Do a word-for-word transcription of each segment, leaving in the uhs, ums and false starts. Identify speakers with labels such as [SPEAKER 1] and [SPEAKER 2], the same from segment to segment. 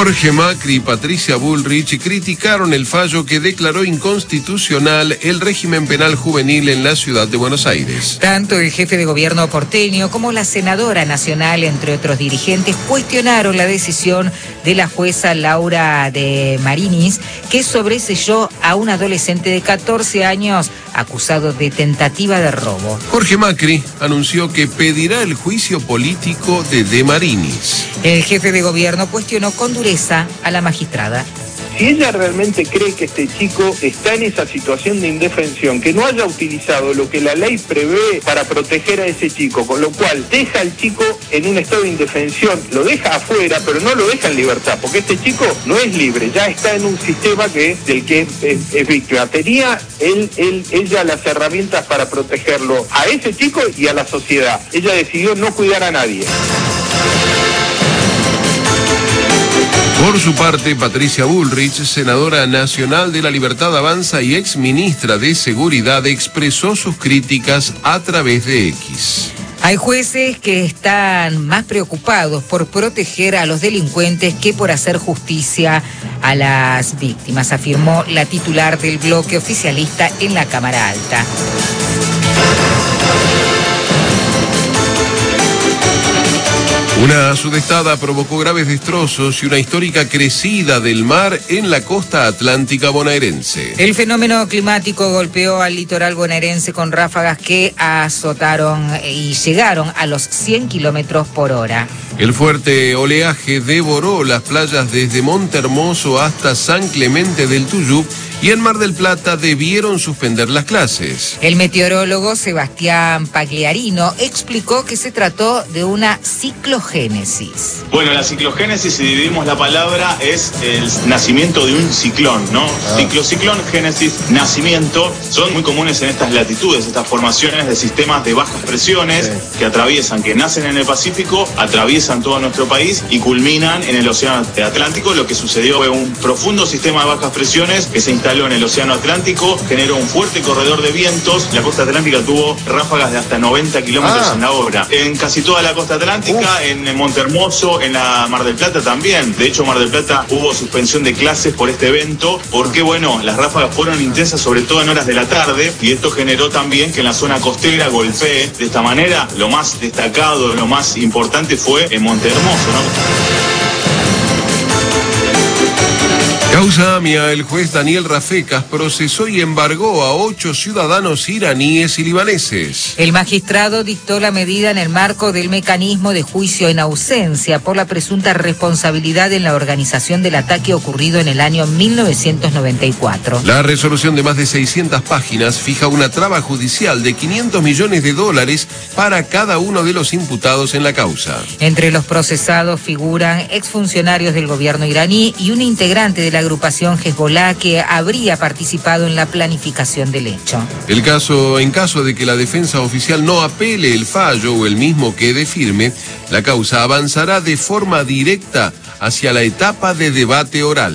[SPEAKER 1] Jorge Macri y Patricia Bullrich criticaron el fallo que declaró inconstitucional el régimen penal juvenil en la ciudad de Buenos Aires.
[SPEAKER 2] Tanto el jefe de gobierno porteño como la senadora nacional, entre otros dirigentes, cuestionaron la decisión de la jueza Laura de Marinis, que sobreseyó a un adolescente de catorce años acusado de tentativa de robo.
[SPEAKER 1] Jorge Macri anunció que pedirá el juicio político de De Marinis.
[SPEAKER 2] El jefe de gobierno cuestionó con dureza a la magistrada.
[SPEAKER 3] Si ella realmente cree que este chico está en esa situación de indefensión, que no haya utilizado lo que la ley prevé para proteger a ese chico, con lo cual deja al chico en un estado de indefensión, lo deja afuera, pero no lo deja en libertad, porque este chico no es libre, ya está en un sistema que del que es, es, es víctima. Tenía él, él, ella las herramientas para protegerlo a ese chico y a la sociedad. Ella decidió no cuidar a nadie.
[SPEAKER 1] Por su parte, Patricia Bullrich, senadora nacional de La Libertad Avanza y ex ministra de Seguridad, expresó sus críticas a través de X.
[SPEAKER 2] Hay jueces que están más preocupados por proteger a los delincuentes que por hacer justicia a las víctimas, afirmó la titular del bloque oficialista en la Cámara Alta.
[SPEAKER 1] Una sudestada provocó graves destrozos y una histórica crecida del mar en la costa atlántica bonaerense.
[SPEAKER 2] El fenómeno climático golpeó al litoral bonaerense con ráfagas que azotaron y llegaron a los cien kilómetros por hora.
[SPEAKER 1] El fuerte oleaje devoró las playas desde Montehermoso hasta San Clemente del Tuyú y en Mar del Plata debieron suspender las clases.
[SPEAKER 2] El meteorólogo Sebastián Pagliarino explicó que se trató de una ciclogénesis.
[SPEAKER 4] Bueno, la ciclogénesis, si dividimos la palabra, es el nacimiento de un ciclón, ¿no? Ah. Ciclo, ciclón, génesis, nacimiento, son muy comunes en estas latitudes, estas formaciones de sistemas de bajas presiones sí. que atraviesan, que nacen en el Pacífico, atraviesan todo nuestro país y culminan en el Océano Atlántico. Lo que sucedió fue un profundo sistema de bajas presiones que se instaló en el Océano Atlántico, generó un fuerte corredor de vientos. La costa atlántica tuvo ráfagas de hasta noventa kilómetros ah. en la hora. En casi toda la costa atlántica, Uf. en Montehermoso, en la Mar del Plata también. De hecho, Mar del Plata hubo suspensión de clases por este evento, porque bueno, las ráfagas fueron intensas, sobre todo en horas de la tarde, y esto generó también que en la zona costera golpee. De esta manera, lo más destacado, lo más importante fue en Montehermoso, ¿no?
[SPEAKER 1] Causa AMIA, el juez Daniel Rafecas procesó y embargó a ocho ciudadanos iraníes y libaneses.
[SPEAKER 2] El magistrado dictó la medida en el marco del mecanismo de juicio en ausencia por la presunta responsabilidad en la organización del ataque ocurrido en el año mil novecientos noventa y cuatro.
[SPEAKER 1] La resolución de más de seiscientas páginas fija una traba judicial de quinientos millones de dólares para cada uno de los imputados en la causa.
[SPEAKER 2] Entre los procesados figuran exfuncionarios del gobierno iraní y un integrante de la agrupación Hezbollah que habría participado en la planificación del hecho.
[SPEAKER 1] El caso, en caso de que la defensa oficial no apele el fallo o el mismo quede firme, la causa avanzará de forma directa hacia la etapa de debate oral.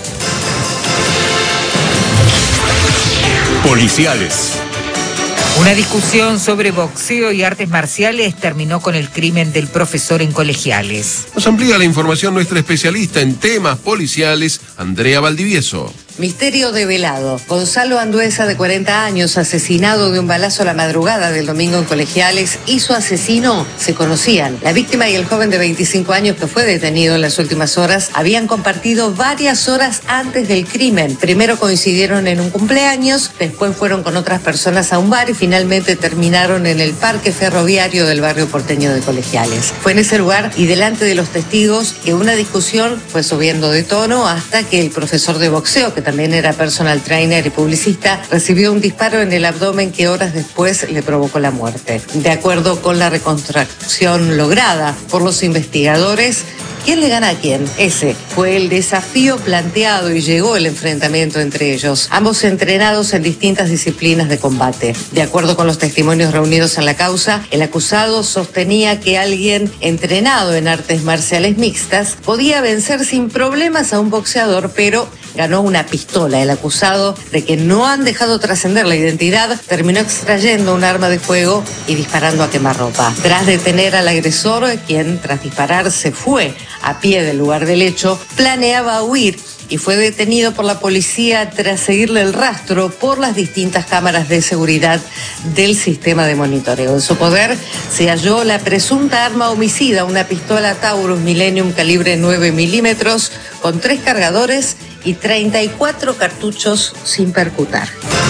[SPEAKER 5] Policiales.
[SPEAKER 2] Una discusión sobre boxeo y artes marciales terminó con el crimen del profesor en Colegiales.
[SPEAKER 1] Nos amplía la información nuestra especialista en temas policiales, Andrea Valdivieso.
[SPEAKER 6] Misterio develado. Gonzalo Anduesa, de cuarenta años, asesinado de un balazo a la madrugada del domingo en Colegiales, y su asesino se conocían. La víctima y el joven de veinticinco años que fue detenido en las últimas horas habían compartido varias horas antes del crimen. Primero coincidieron en un cumpleaños, después fueron con otras personas a un bar y finalmente terminaron en el parque ferroviario del barrio porteño de Colegiales. Fue en ese lugar y delante de los testigos que una discusión fue subiendo de tono hasta que el profesor de boxeo, que también era personal trainer y publicista, recibió un disparo en el abdomen que horas después le provocó la muerte. De acuerdo con la reconstrucción lograda por los investigadores, ¿quién le gana a quién? Ese fue el desafío planteado y llegó el enfrentamiento entre ellos, ambos entrenados en distintas disciplinas de combate. De acuerdo con los testimonios reunidos en la causa, el acusado sostenía que alguien entrenado en artes marciales mixtas podía vencer sin problemas a un boxeador, pero ganó una pistola. El acusado, de que no han dejado trascender la identidad, terminó extrayendo un arma de fuego y disparando a quemarropa. Tras detener al agresor, quien tras disparar se fue a pie del lugar del hecho, planeaba huir y fue detenido por la policía tras seguirle el rastro por las distintas cámaras de seguridad del sistema de monitoreo. En su poder se halló la presunta arma homicida, una pistola Taurus Millennium calibre nueve milímetros con tres cargadores y treinta y cuatro cartuchos sin percutar.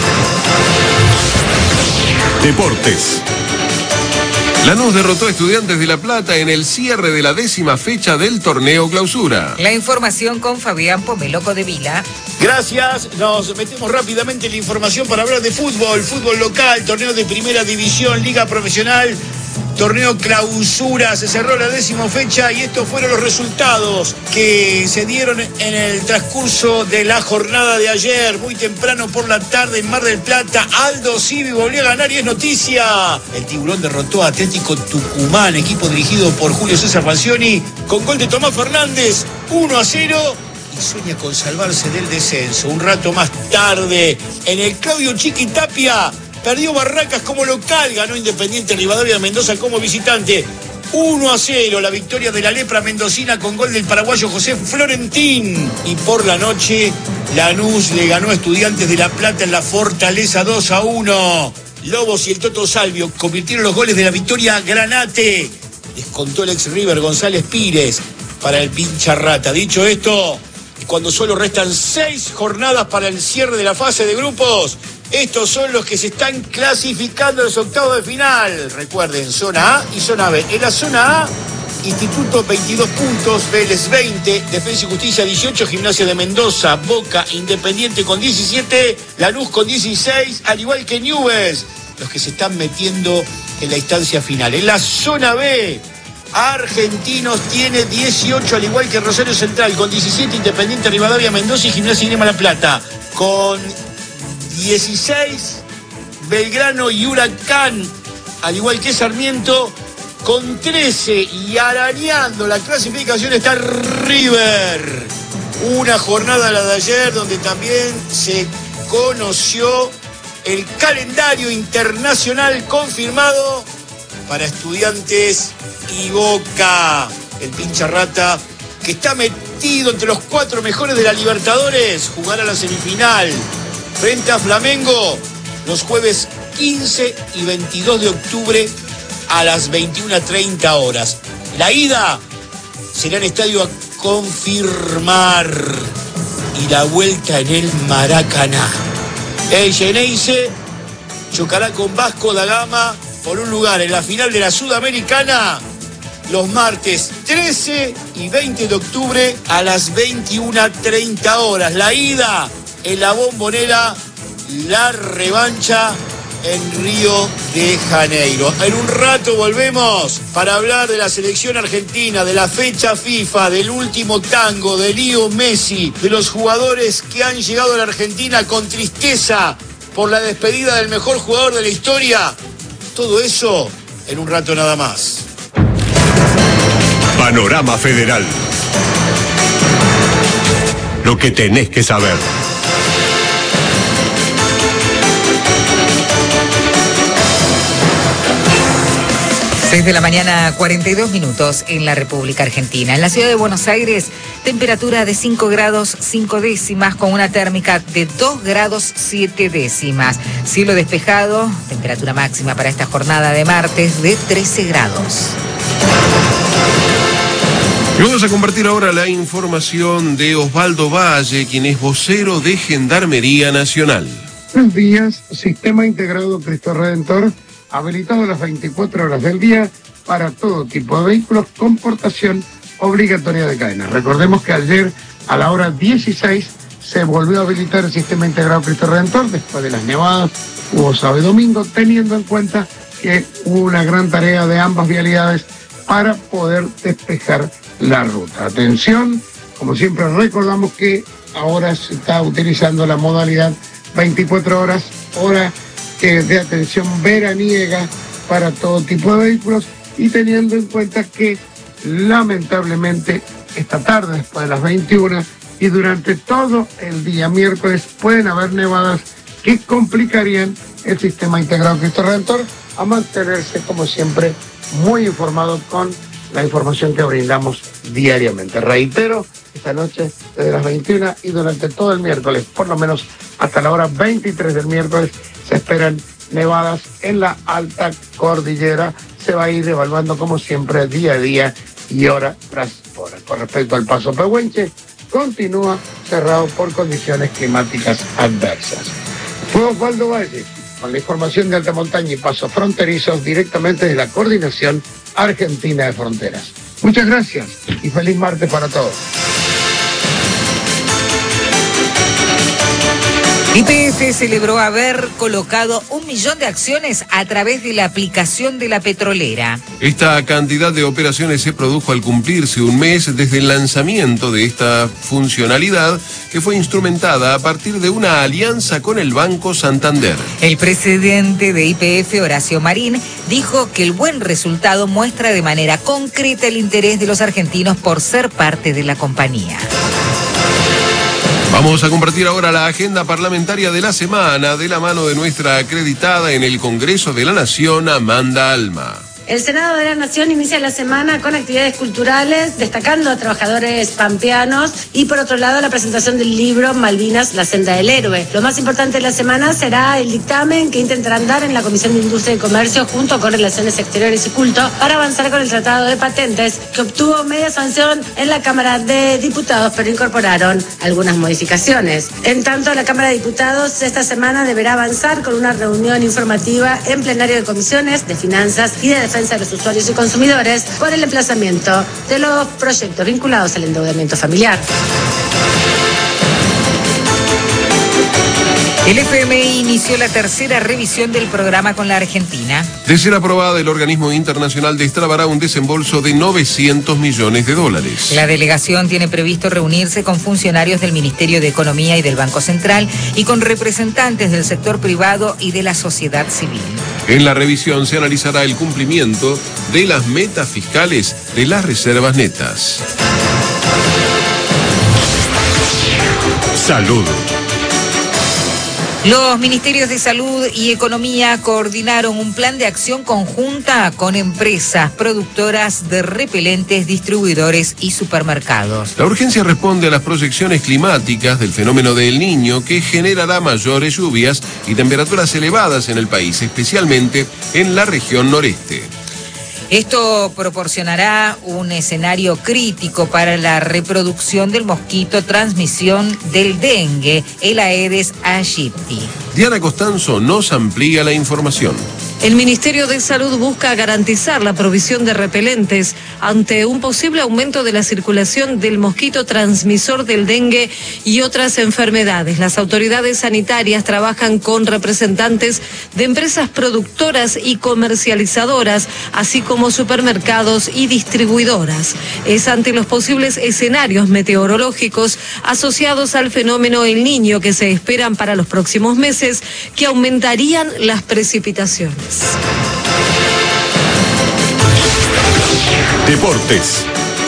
[SPEAKER 1] Deportes. Lanús derrotó a Estudiantes de La Plata en el cierre de la décima fecha del torneo Clausura.
[SPEAKER 2] La información con Fabián Pomeloco de Vila.
[SPEAKER 5] Gracias, nos metemos rápidamente en la información para hablar de fútbol, fútbol local, torneo de primera división, liga profesional, torneo Clausura, se cerró la décima fecha y estos fueron los resultados que se dieron en el transcurso de la jornada de ayer, muy temprano por la tarde en Mar del Plata. Aldo Civi volvió a ganar y es noticia. El Tiburón derrotó a Atlético Tucumán, equipo dirigido por Julio César Falcioni, con gol de Tomás Fernández, uno a cero. Y sueña con salvarse del descenso. Un rato más tarde, en el Claudio Chiqui Tapia, perdió Barracas como local, ganó Independiente Rivadavia Mendoza como visitante. uno a cero, la victoria de la lepra mendocina con gol del paraguayo José Florentín. Y por la noche, Lanús le ganó a Estudiantes de La Plata en la Fortaleza dos a uno. Lobos y el Toto Salvio convirtieron los goles de la victoria Granate. Descontó el ex River González Pires para el pincha rata. Dicho esto, cuando solo restan seis jornadas para el cierre de la fase de grupos, estos son los que se están clasificando a los octavos de final. Recuerden, zona A y zona B. En la zona A, Instituto veintidós puntos, Vélez veinte, Defensa y Justicia dieciocho, Gimnasia de Mendoza, Boca, Independiente con diecisiete, Lanús con dieciséis, al igual que Newell's, los que se están metiendo en la instancia final. En la zona B, Argentinos tiene dieciocho, al igual que Rosario Central, con diecisiete, Independiente Rivadavia Mendoza y Gimnasia y Grima La Plata, con dieciséis, Belgrano y Huracán, al igual que Sarmiento, con trece, y arañando la clasificación está River. Una jornada la de ayer donde también se conoció el calendario internacional confirmado para Estudiantes y Boca. El pincha rata, que está metido entre los cuatro mejores de la Libertadores, jugará la semifinal frente a Flamengo los jueves quince y veintidós de octubre a las veintiuna treinta horas. La ida será en estadio a confirmar y la vuelta en el Maracaná. El Geneise chocará con Vasco da Gama por un lugar en la final de la Sudamericana los martes trece y veinte de octubre a las veintiuna treinta horas. La ida en la Bombonera, la revancha en Río de Janeiro. En un rato volvemos para hablar de la selección argentina, de la fecha FIFA, del último tango, de Leo Messi, de los jugadores que han llegado a la Argentina con tristeza por la despedida del mejor jugador de la historia. Todo eso en un rato nada más.
[SPEAKER 7] Panorama Federal. Lo que tenés que saber.
[SPEAKER 2] seis de la mañana, cuarenta y dos minutos en la República Argentina. En la ciudad de Buenos Aires, temperatura de cinco grados cinco décimas con una térmica de dos grados siete décimas. Cielo despejado, temperatura máxima para esta jornada de martes de trece grados.
[SPEAKER 1] Y vamos a compartir ahora la información de Osvaldo Valle, quien es vocero de Gendarmería Nacional.
[SPEAKER 8] Buenos días, Sistema Integrado Cristo Redentor, habilitado las veinticuatro horas del día para todo tipo de vehículos con portación obligatoria de cadenas. Recordemos que ayer a la hora dieciséis se volvió a habilitar el Sistema Integrado Cristo Redentor después de las nevadas, hubo sábado y domingo, teniendo en cuenta que hubo una gran tarea de ambas vialidades para poder despejar la ruta. Atención, como siempre recordamos que ahora se está utilizando la modalidad veinticuatro horas, hora que de atención veraniega para todo tipo de vehículos, y teniendo en cuenta que lamentablemente esta tarde después de las veintiuna y durante todo el día miércoles pueden haber nevadas que complicarían el Sistema Integrado Cristo Redentor, a mantenerse como siempre muy informado con la información que brindamos diariamente. Reitero, esta noche desde las veintiuna y durante todo el miércoles, por lo menos hasta la hora veintitrés del miércoles, se esperan nevadas en la alta cordillera. Se va a ir evaluando como siempre día a día y hora tras hora. Con respecto al Paso Pehuenche, continúa cerrado por condiciones climáticas adversas. Fue Osvaldo Valle con la información de alta montaña y pasos fronterizos directamente de la Coordinación Argentina de Fronteras. Muchas gracias y feliz martes para todos.
[SPEAKER 2] Y P F celebró haber colocado un millón de acciones a través de la aplicación de la petrolera.
[SPEAKER 1] Esta cantidad de operaciones se produjo al cumplirse un mes desde el lanzamiento de esta funcionalidad, que fue instrumentada a partir de una alianza con el Banco Santander.
[SPEAKER 2] El presidente de Y P F, Horacio Marín, dijo que el buen resultado muestra de manera concreta el interés de los argentinos por ser parte de la compañía.
[SPEAKER 1] Vamos a compartir ahora la agenda parlamentaria de la semana de la mano de nuestra acreditada en el Congreso de la Nación, Amanda Alma.
[SPEAKER 9] El Senado de la Nación inicia la semana con actividades culturales, destacando a trabajadores pampeanos y, por otro lado, la presentación del libro Malvinas, la senda del héroe. Lo más importante de la semana será el dictamen que intentarán dar en la Comisión de Industria y Comercio junto con Relaciones Exteriores y Culto para avanzar con el Tratado de Patentes, que obtuvo media sanción en la Cámara de Diputados, pero incorporaron algunas modificaciones. En tanto, la Cámara de Diputados esta semana deberá avanzar con una reunión informativa en plenario de comisiones de Finanzas y de Defensa de los usuarios y consumidores por el emplazamiento de los proyectos vinculados al endeudamiento familiar.
[SPEAKER 2] El F M I inició la tercera revisión del programa con la Argentina.
[SPEAKER 1] De ser aprobada, el organismo internacional destrabará un desembolso de novecientos millones de dólares.
[SPEAKER 2] La delegación tiene previsto reunirse con funcionarios del Ministerio de Economía y del Banco Central y con representantes del sector privado y de la sociedad civil.
[SPEAKER 1] En la revisión se analizará el cumplimiento de las metas fiscales de las reservas netas.
[SPEAKER 7] Salud.
[SPEAKER 2] Los ministerios de Salud y Economía coordinaron un plan de acción conjunta con empresas productoras de repelentes, distribuidores y supermercados.
[SPEAKER 1] La urgencia responde a las proyecciones climáticas del fenómeno del Niño, que generará mayores lluvias y temperaturas elevadas en el país, especialmente en la región noreste.
[SPEAKER 2] Esto proporcionará un escenario crítico para la reproducción del mosquito transmisión del dengue, el Aedes aegypti.
[SPEAKER 1] Diana Costanzo nos amplía la información.
[SPEAKER 10] El Ministerio de Salud busca garantizar la provisión de repelentes ante un posible aumento de la circulación del mosquito transmisor del dengue y otras enfermedades. Las autoridades sanitarias trabajan con representantes de empresas productoras y comercializadoras, así como supermercados y distribuidoras. Es ante los posibles escenarios meteorológicos asociados al fenómeno El Niño que se esperan para los próximos meses que aumentarían las precipitaciones.
[SPEAKER 7] Deportes.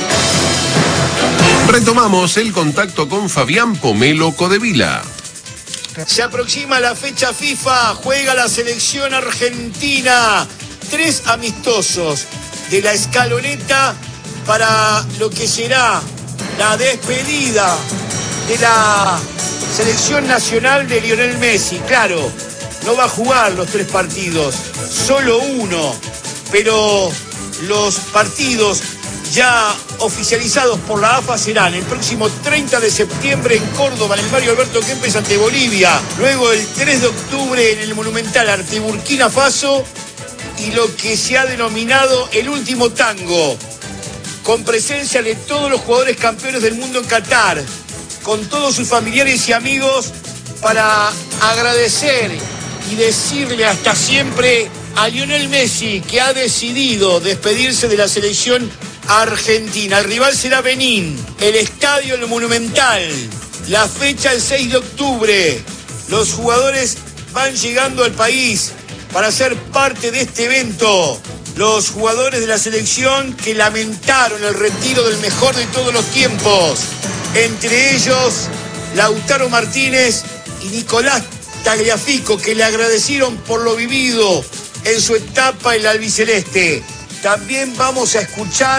[SPEAKER 1] Retomamos el contacto con Fabián Pomelo Codevila.
[SPEAKER 5] Se aproxima la fecha FIFA, juega la selección argentina. Tres amistosos de la escaloneta para lo que será la despedida de la selección nacional de Lionel Messi. Claro, no va a jugar los tres partidos, solo uno, pero los partidos ya oficializados por la A F A serán el próximo treinta de septiembre en Córdoba, en el Mario Alberto Kempes ante Bolivia, luego el tres de octubre en el Monumental ante Burkina Faso y lo que se ha denominado el último tango, con presencia de todos los jugadores campeones del mundo en Qatar, con todos sus familiares y amigos, para agradecer y decirle hasta siempre a Lionel Messi, que ha decidido despedirse de la selección argentina. El rival será Benín, el estadio El Monumental, la fecha el seis de octubre. Los jugadores van llegando al país para ser parte de este evento. Los jugadores de la selección que lamentaron el retiro del mejor de todos los tiempos, entre ellos Lautaro Martínez y Nicolás Tagliafico, que le agradecieron por lo vivido en su etapa en la albiceleste. También vamos a escuchar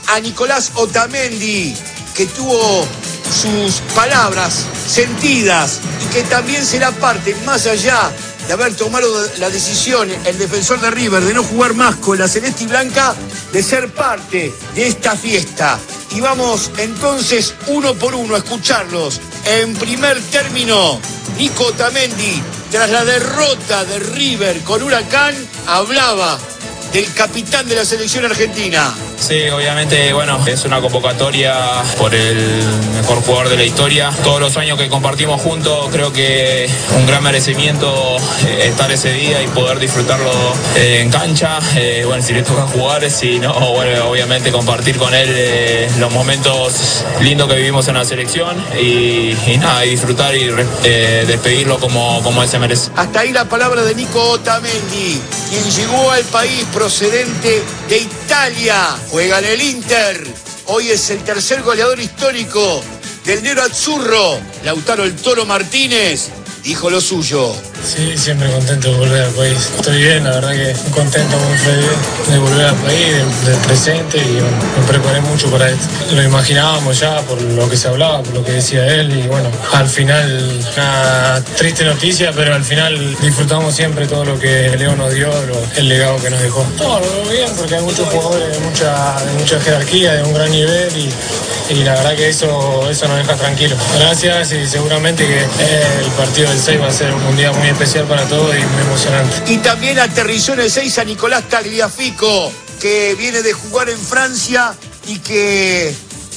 [SPEAKER 5] a Nicolás Otamendi, que tuvo sus palabras sentidas y que también será parte, más allá de haber tomado la decisión, el defensor de River, de no jugar más con la celeste y blanca, de ser parte de esta fiesta. Y vamos entonces uno por uno a escucharlos. En primer término, Nico Otamendi, tras la derrota de River con Huracán, hablaba del capitán de la selección argentina.
[SPEAKER 11] Sí, obviamente, bueno, es una convocatoria por el mejor jugador de la historia. Todos los años que compartimos juntos, creo que un gran merecimiento estar ese día y poder disfrutarlo en cancha. Eh, bueno, si le toca jugar, si no, bueno, obviamente compartir con él eh, los momentos lindos que vivimos en la selección y, y nada, y disfrutar y eh, despedirlo como, como él se merece.
[SPEAKER 5] Hasta ahí la palabra de Nico Otamendi, quien llegó al país procedente de Italia. Juega en el Inter. Hoy es el tercer goleador histórico del Nero Azzurro. Lautaro el Toro Martínez dijo lo suyo.
[SPEAKER 12] Sí, siempre contento de volver al país. Estoy bien, la verdad que contento, muy feliz de volver al país, del, del presente, y bueno, me preparé mucho para esto. Lo imaginábamos ya por lo que se hablaba, por lo que decía él, y bueno, al final una triste noticia, pero al final disfrutamos siempre todo lo que Leo nos dio, lo, el legado que nos dejó. No, lo veo bien porque hay muchos jugadores de mucha, de mucha jerarquía, de un gran nivel, y, y la verdad que eso, eso nos deja tranquilos. Gracias, y seguramente que el partido del seis va a ser un día muy especial para todos y muy emocionante.
[SPEAKER 5] Y también aterrizó en el seis a Nicolás Tagliafico, que viene de jugar en Francia y que,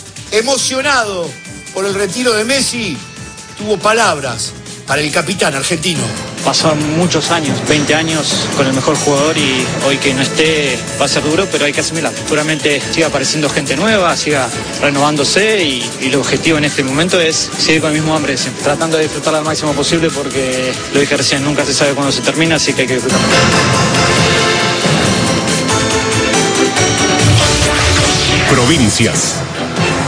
[SPEAKER 5] emocionado por el retiro de Messi, tuvo palabras para el capitán argentino.
[SPEAKER 13] Pasaron muchos años, veinte años con el mejor jugador, y hoy que no esté va a ser duro, pero hay que asimilar. Seguramente siga apareciendo gente nueva, siga renovándose, y, y el objetivo en este momento es seguir con el mismo hambre, siempre, tratando de disfrutar al máximo posible, porque lo dije recién, nunca se sabe cuándo se termina, así que hay que disfrutar.
[SPEAKER 7] Provincias.